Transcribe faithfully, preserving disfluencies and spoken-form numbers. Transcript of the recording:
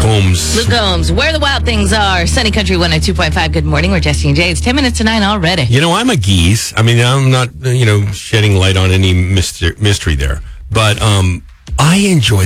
Combs. Luke Combs, Where the Wild Things Are. Sunny Country one oh two point five. Good morning. We're Jesse and Jay. It's ten minutes to nine already. You know, I'm a geese. I mean, I'm not, you know, shedding light on any myster- mystery there. But um, I enjoy